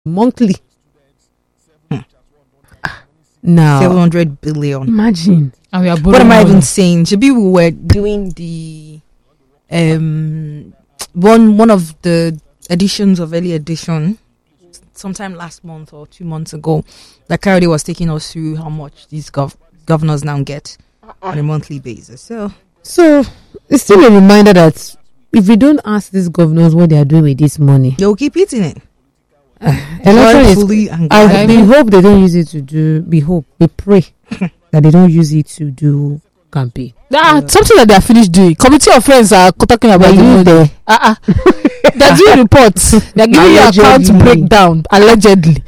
monthly. Now 700 billion. imagine. And we are What am I even borrowing saying? Maybe we were doing the one of the editions of early edition sometime last month or 2 months ago. That Kayode was taking us through how much these governors now get on a monthly basis. So It's still a reminder that if we don't ask these governors what they are doing with this money, they'll keep eating it. election is. Joyfully and We hope they don't use it to do. We pray that they don't use it to do campaign. something that they are finished doing. Committee of friends are talking about the money. They're doing reports. They're giving you account Allegedly. breakdown allegedly.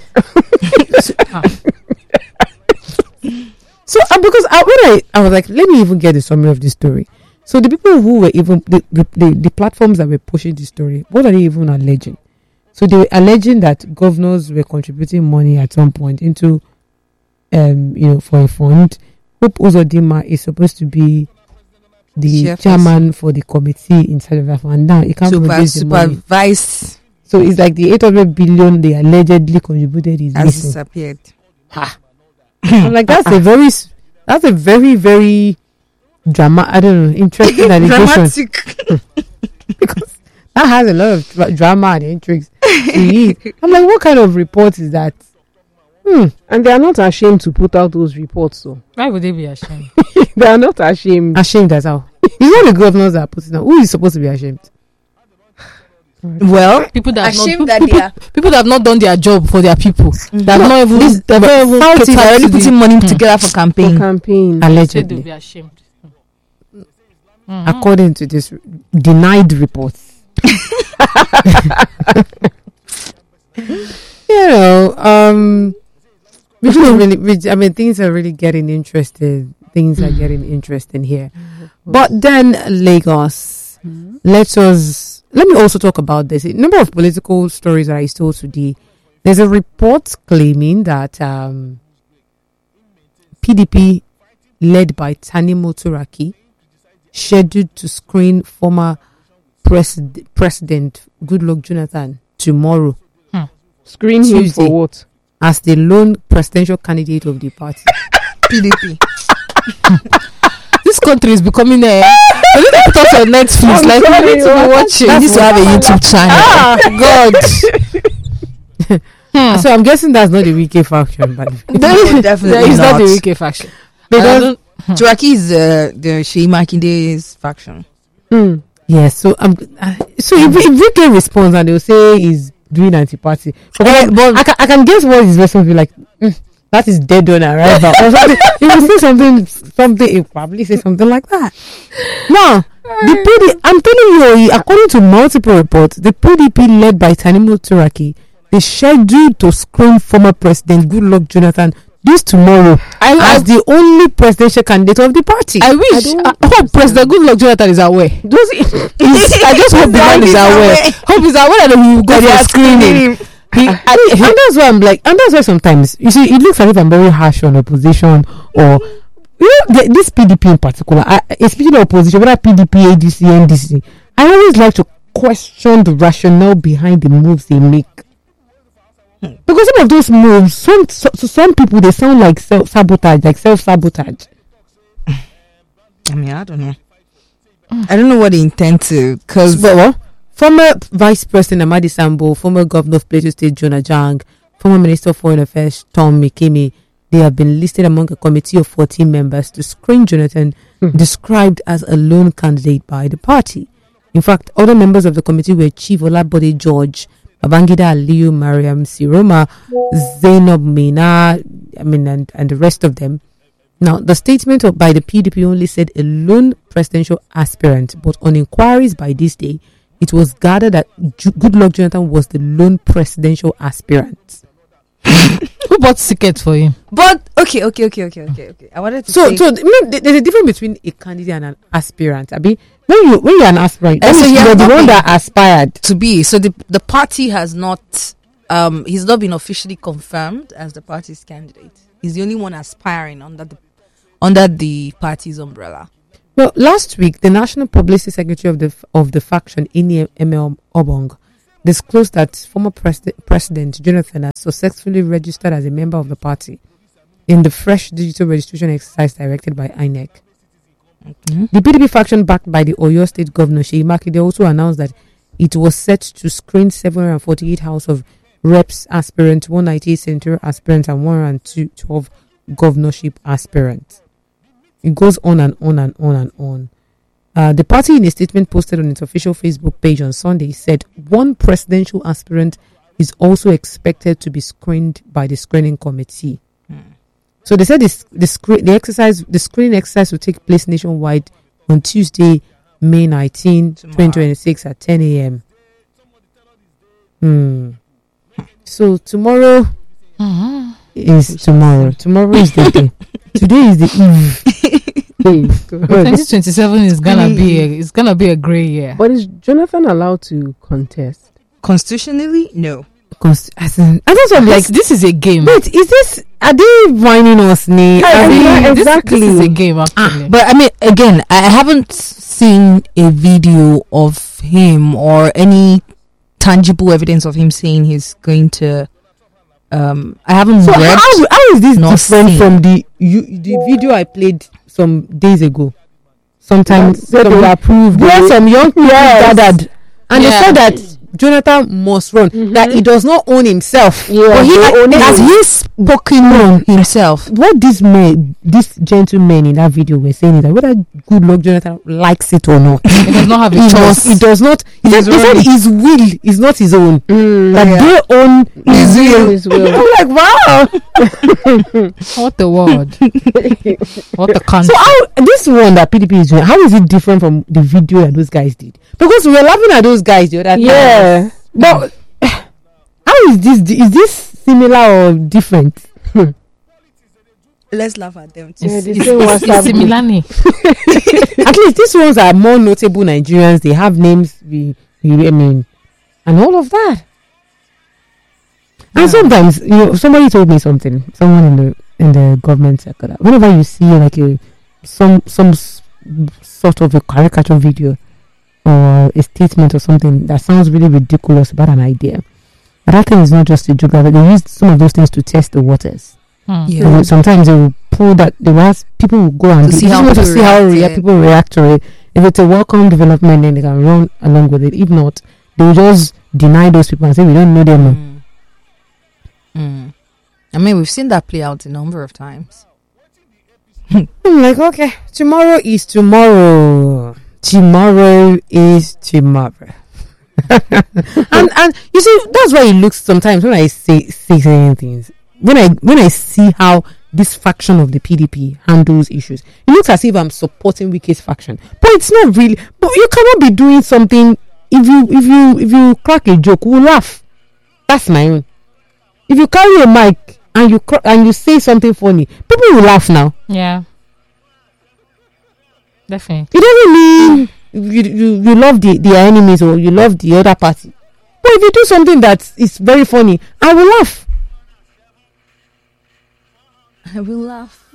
So because I was like, let me even get the summary of this story. So the people who were even the platforms that were pushing this story, what are they even alleging? So they were alleging that governors were contributing money at some point into, for a fund. Hope Uzodinma is supposed to be the Chairperson. chairman for the committee in charge of that fund. Now he can't produce the money. supervised So it's like the 800 billion they allegedly contributed is has missing. disappeared. I'm like, that's a very, very drama. I don't know, interesting allegation, Dramatic. because that has a lot of drama and intrigues to it. I'm like, what kind of report is that? And they are not ashamed to put out those reports. So Why would they be ashamed? they are not ashamed. Ashamed as how? It's not the governors that are putting out. Who is supposed to be ashamed? Well, People that have ashamed not, that they are people that have not done their job for their people. That have not even. They've not even South is catered already to the- putting money together for For campaign. campaign. Say they'll Allegedly, be ashamed. according to this denied reports. Which is really, I mean, things are really getting interesting. Things are getting interesting here. But then Lagos, let me also talk about this. A number of political stories that I saw today. There's a report claiming that PDP, led by Tani Motoraki, scheduled to screen former President Goodluck Jonathan tomorrow Screen him Tuesday. for what? as the lone presidential candidate of the party. PDP. This country is becoming a. They need to put us on Netflix. I'm Like sorry, we need to be what? watching. We need to have a YouTube channel. God. So I'm guessing that's not the Wike faction, but No, definitely It's not not. the UK faction. because Turaki is the Shei Makinde's faction. yes. So if Wike responds and they'll say he's doing anti-party, but I can guess what his response will be like. That is dead on arrival or something. He will say something. He'll probably say something like that. Now, I'm telling you, according to multiple reports, the PDP led by Tani Motoraki, they scheduled to screen former President Goodluck Jonathan this tomorrow as the only presidential candidate of the party. I wish. I hope President Goodluck Jonathan is aware. I just hope the man is aware. Hope he's aware that he will go for screening. And that's why I'm like, and that's why sometimes you see, it looks as if I'm very harsh on opposition or this PDP in particular, especially opposition, whether PDP, ADC, NDC. I always like to question the rationale behind the moves they make. Because some of those moves, some people, they sound like self-sabotage. I mean, I don't know. I don't know what they intend to. Because Former Vice President Amadi Sambo, former Governor of Plateau State Jonah Jang, former Minister of Foreign Affairs Tom Mekeme, they have been listed among a committee of 14 members to screen Jonathan, described as a lone candidate by the party. In fact, other members of the committee were Chief Olabode George, Babangida Aliyu, Mariam Siroma, Zainab Mina, and the rest of them. Now, the statement by the PDP only said a lone presidential aspirant, but on inquiries by this day, it was gathered that Goodluck Jonathan was the lone presidential aspirant. Who bought tickets for him? But okay. I wanted to say. So there's a difference between a candidate and an aspirant. I mean, when you're an aspirant, that So means you have you're the not one been- that aspired. to be. So the party has not he's not been officially confirmed as the party's candidate. He's the only one aspiring under the party's umbrella. Well, last week, the National Publicity Secretary of the faction, Ini ML Obong, disclosed that former President Jonathan has successfully registered as a member of the party in the fresh digital registration exercise directed by INEC. Okay. The PDP faction, backed by the Oyo State Governor Seyi Makinde, also announced that it was set to screen 748 House of Reps aspirants, 198 senatorial aspirants, and 112 governorship aspirants. It goes on and on and on and on. The party, in a statement posted on its official Facebook page on Sunday, said one presidential aspirant is also expected to be screened by the screening committee. So they said the screening exercise will take place nationwide on Tuesday, May 19, 2026 at 10 a.m. So tomorrow is tomorrow. Tomorrow is the day. Today is the eve. 2027 is gonna be a great year. But is Jonathan allowed to contest? Constitutionally, no. I don't know, like, This is a game. wait, is this, are they whining us? Exactly. This is a game, actually. But I mean, again, I haven't seen a video of him or any tangible evidence of him saying he's going to. I haven't So read. how is this not different seen. from the video I played some days ago? Sometimes Said they approved where it. some young people gathered and they Yeah. said that Jonathan must run, that he does not own himself. Yeah, But they own Has him. he spoken on himself? what these gentlemen in that video were saying is that whether good luck Jonathan likes it or not, He does not have a choice. he does not. He said his will is not his own. That they own his will. His will. I'm like, wow. What the word? What the country? So how this one that PDP is doing, how is it different from the video that those guys did? Because we were laughing at those guys the other time. Yeah. But how is this? Is this similar or different? Let's laugh at them too. Yeah, they It's say WhatsApp group. Similani. At least these ones are more notable Nigerians. They have names. I mean, and all of that. And sometimes, somebody told me something. Someone in the government sector. That whenever you see like some sort of a caricature video or a statement or something that sounds really ridiculous about an idea, that thing is not just a joke. They use some of those things to test the waters. Yeah. Sometimes they will pull that. They will ask people will go and To see how people react to it. If it's a welcome development, then they can run along with it. If not, they will just deny those people and say we don't know them. I mean, we've seen that play out a number of times. I'm like, okay, tomorrow is tomorrow. Tomorrow is tomorrow. and you see, that's why it looks sometimes when I say certain things. When I see how this faction of the PDP handles issues, it looks as if I'm supporting Wike's faction, but it's not really. But you cannot be doing something. If you crack a joke, we'll laugh. That's my own. If you carry a mic and you say something funny, people will laugh now. Yeah. Definitely. It doesn't mean you love their enemies or you love the other party. But if you do something that is very funny, I will laugh. I will laugh.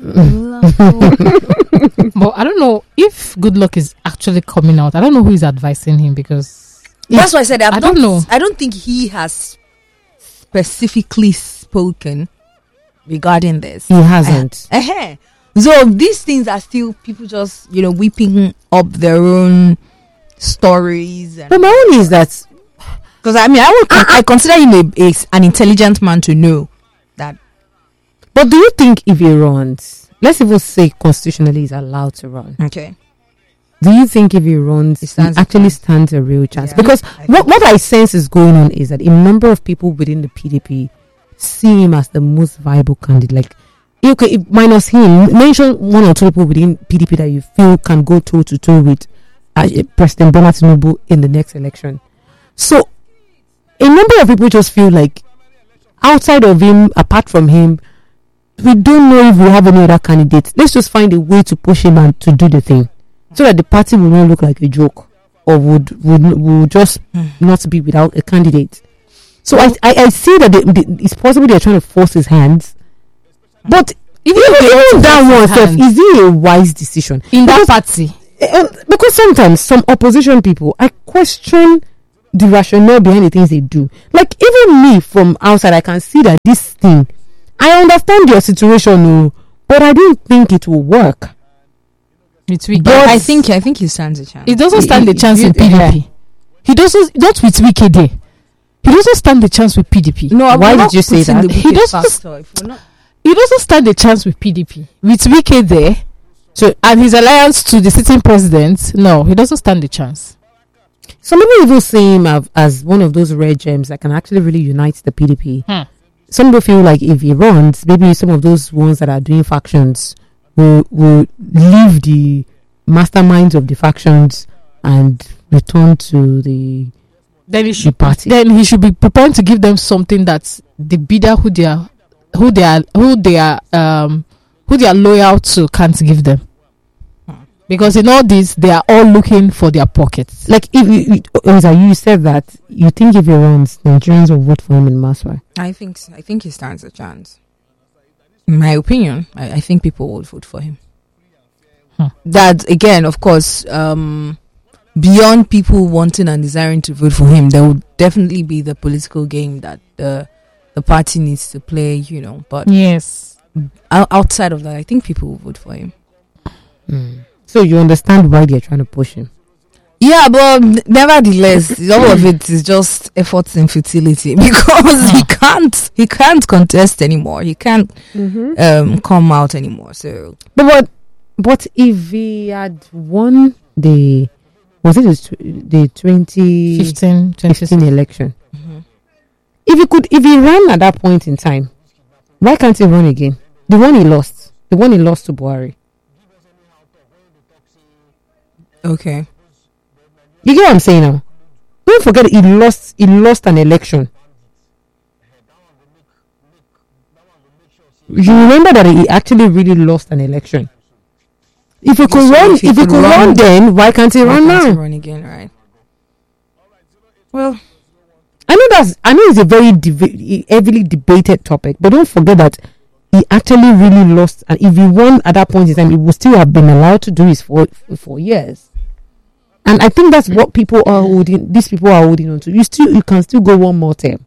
But I don't know if Good Luck is actually coming out. I don't know who is advising him because That's why I said I don't know. I don't think he has specifically spoken regarding this. He hasn't. So these things are still people just whipping up their own stories. But my own is that Because I mean, I consider him an intelligent man to know that. But do you think if he runs, let's even say constitutionally he's allowed to run, Okay. do you think if he runs, he actually stands a real chance? Yeah. Because what I sense is going on is that a number of people within the PDP see him as the most viable candidate. Like, okay, minus him, mention one or two people within PDP that you feel can go toe to toe with President Bola Tinubu in the next election. So, a number of people just feel like outside of him, apart from him, we don't know if we have any other candidates. Let's just find a way to push him and to do the thing, so that the party will not look like a joke, or would just not be without a candidate. So I see that it's possible they're trying to force his hands, but even that one self, is it a wise decision in that party? Because sometimes some opposition people, I question the rationale behind the things they do. Like, even me from outside, I can see that this thing, I understand your situation, but I didn't think it will work. It's weak. But I think he stands a chance. He doesn't stand a chance in PDP. He doesn't, not with Wike there. He doesn't stand a chance with PDP. No, why did you say that? He doesn't stand a chance with PDP. With Wike there, so and his alliance to the sitting president, no, he doesn't stand a chance. Some people even see him as one of those rare gems that can actually really unite the PDP. Some people feel like if he runs, maybe some of those ones that are doing factions will leave the masterminds of the factions and return to the party. Then he should be prepared to give them something that the bidder who they are loyal to can't give them. Because in all this, they are all looking for their pockets. Like, if you said that you think if he runs, Nigerians will vote for him in Maswa. I think he stands a chance. In my opinion, I think people will vote for him. That, again, of course, beyond people wanting and desiring to vote for him, there will definitely be the political game that the party needs to play, But yes, outside of that, I think people will vote for him. So you understand why they're trying to push him? Yeah, but nevertheless, all of it is just efforts in futility because he can't contest anymore. He can't come out anymore. So, but if he had won the 2015 election, if he ran at that point in time, why can't he run again? The one he lost to Buhari. Okay. You get what I'm saying now? Don't forget he lost an election. You remember that he actually really lost an election. If he could run then, why can't he run now? Run again, right? Well, I know it's a very heavily debated topic, but don't forget that he actually really lost, and if he won at that point in time, he would still have been allowed to do his 4 years. And I think that's what these people are holding on to. You can still go one more term.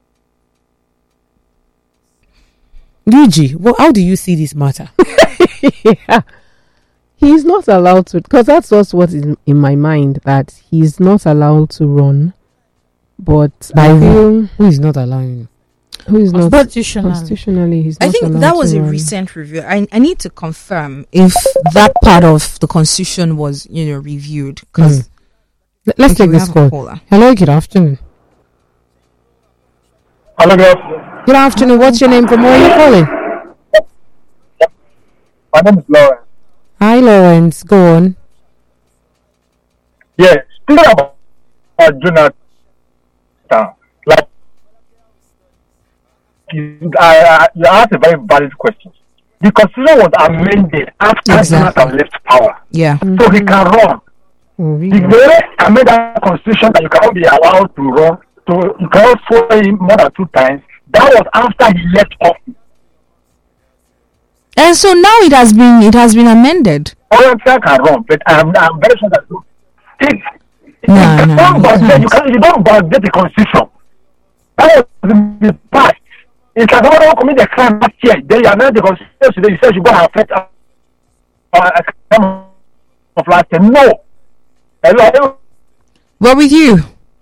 Luigi, how do you see this matter? Yeah. He's not allowed to, because that's just what is in my mind, that he's not allowed to run. But by who is not allowing him? Who is not constitutionally? He's not. I think allowed that was to a run. recent review. I need to confirm if that part of the constitution was reviewed. Because let's take this call. Hello, good afternoon. Hello, good afternoon. What's your name? From where are you calling? My name is Lawrence. Hi, Lawrence. Go on. Yeah, speaking about Jonathan, like you asked a very valid question. The constitution was amended after Jonathan left power. Yeah. So he can run. If they amend that constitution that you cannot be allowed to run, so you cannot follow him more than 2 times, that was after he left office. And so now it has been amended. Orange can run, but I'm very sure that you don't backdate the constitution. That was the past. It's like someone commit a crime last year. Then you amend the constitution today. You say you go and affect a crime of last year. No. Hello. What with you?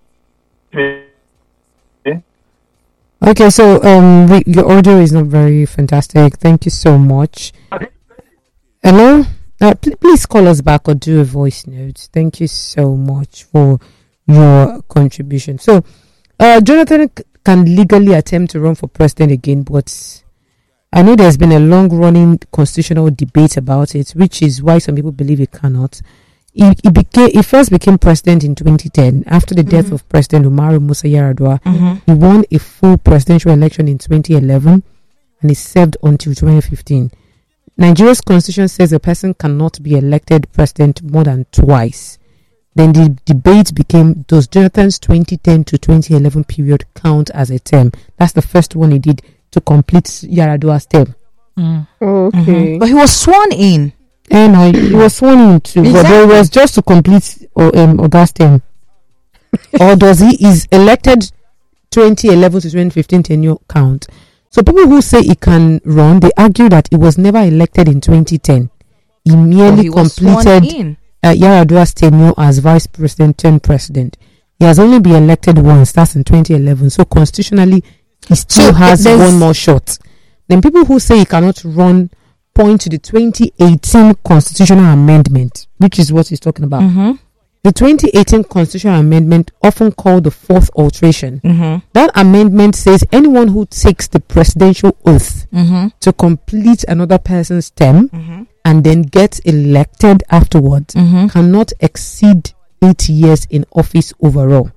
Okay, so your audio is not very fantastic. Thank you so much. Hello? Please call us back or do a voice note. Thank you so much for your contribution. So, Jonathan can legally attempt to run for president again, but I know there's been a long-running constitutional debate about it, which is why some people believe he cannot. He first became president in 2010 after the death of President Umaru Musa Yar'Adua. He won a full presidential election in 2011 and he served until 2015. Nigeria's constitution says a person cannot be elected president more than twice. Then the debate became, does Jonathan's 2010 to 2011 period count as a term? That's the first one he did to complete Yar'Adua's term. Okay. But he was sworn in. And he was sworn in too, but it was just to complete Oga's term. or does he is elected 2011 to 2015 tenure count? So people who say he can run, they argue that he was never elected in 2010. He merely completed Yar'Adua's tenure as vice president turned president. He has only been elected once, that's in 2011. So constitutionally, he still has one more shot. Then people who say he cannot run point to the 2018 constitutional amendment, which is what he's talking about. Mm-hmm. The 2018 constitutional amendment, often called the fourth alteration, that amendment says anyone who takes the presidential oath to complete another person's term and then gets elected afterwards cannot exceed 8 years in office overall.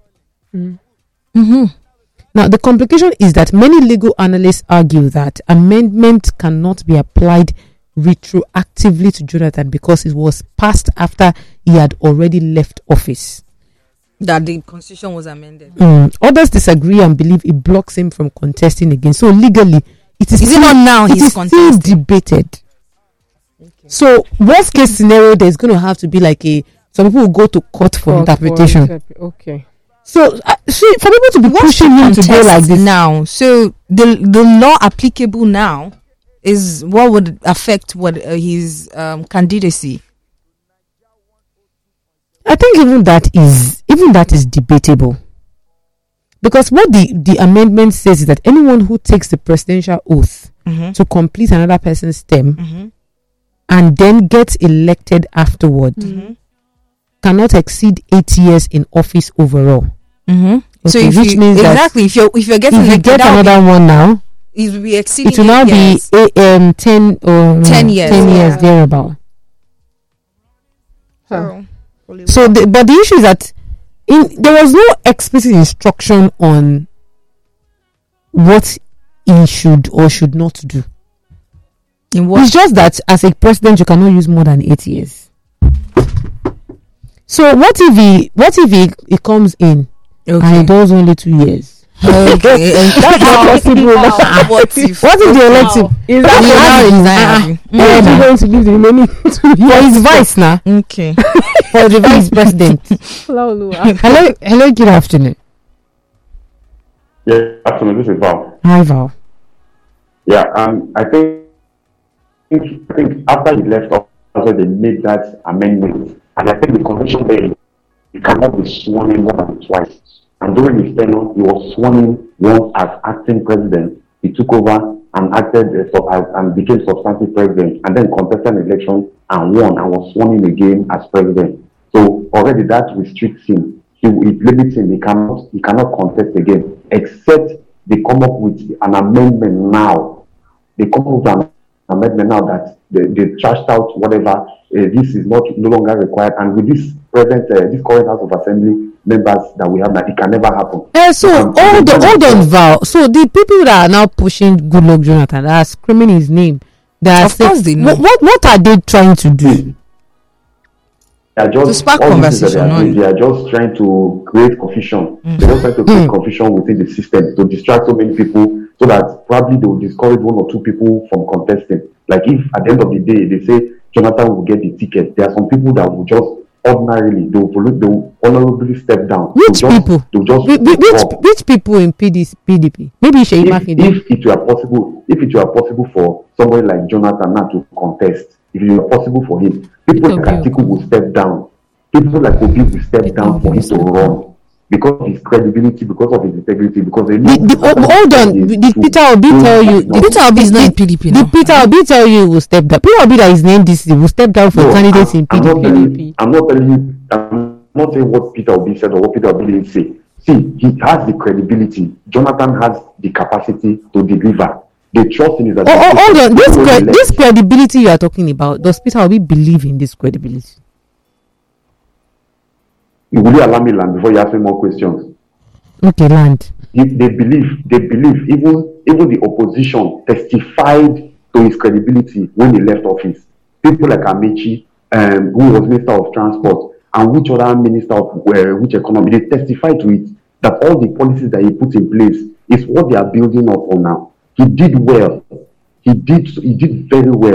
Now, the complication is that many legal analysts argue that amendment cannot be applied retroactively to Jonathan because it was passed after he had already left office. That the constitution was amended. Others disagree and believe it blocks him from contesting again. So legally, it is it not now he's still debated. Okay. So worst case scenario, there's going to have to be like some people will go to court for interpretation. Okay. So see, for people to be pushing him to go like this now, so the law applicable now is what would affect what his candidacy. I think even that is debatable, because what the amendment says is that anyone who takes the presidential oath to complete another person's term and then gets elected afterward cannot exceed 8 years in office overall. Okay, So which means exactly if you're getting if you get another one now, it will be exceeding. It will now be 10 or 10 years. 10 years thereabout. So, but the issue is that there was no explicit instruction on what he should or should not do. It's just that as a president, you cannot use more than 8 years. So what if he comes in and he does only 2 years? Okay, that's not possible. What if they elect him? Is that going to give the remaining 2 years for his vice now? Okay, for the vice president. Hello, good afternoon. Yeah, afternoon. This is Val. Hi, Val. Yeah, I think after he left office, they made that amendment, and I think the condition there, he cannot be sworn in more than twice. And during his tenure, he was sworn in once as acting president. He took over and acted and became substantive president, and then contested an election and won and was sworn in again as president. So already that restricts him. It limits him. He cannot contest again, except they come up with an amendment now. They come up with an amendment now that they trashed out whatever. This is no longer required, and with this current House of Assembly members that we have now, it can never happen. So hold on, Val. So the people that are now pushing Goodluck Jonathan, that are screaming his name, of course they know. What are they trying to do? They are just to spark conversation. They are just trying to create confusion. They're just trying to create confusion within the system to distract so many people, so that probably they will discourage one or two people from contesting. Like if at the end of the day they say Jonathan will get the ticket, there are some people that will just ordinarily they will honorably step down. Which people? Which people in PDP? Maybe Sheyi Makinde. If it were possible for somebody like Jonathan now to contest, if it were possible for him, people like Atiku will step down. People like Obi will step down for him to run. Because of his credibility, because of his integrity, because they hold on. Did Peter Obi tell you? Peter Obi is not in PDP now. Did Peter Obi tell you he will step down? Peter Obi that is named this will step down for candidates in PDP. I'm not telling you. I'm not saying what Peter Obi said or what Peter Obi didn't say. See, he has the credibility. Jonathan has the capacity to deliver. They trust in his ability. Hold on. This credibility you are talking about, does Peter Obi believe in this credibility? Will you allow me land before you ask me more questions? Okay, land. If they believe, even the opposition testified to his credibility when he left office. People like Amici, who was Minister of Transport, and which other Minister of which economy, they testified to it, that all the policies that he put in place is what they are building up on now. He did well. He did very well.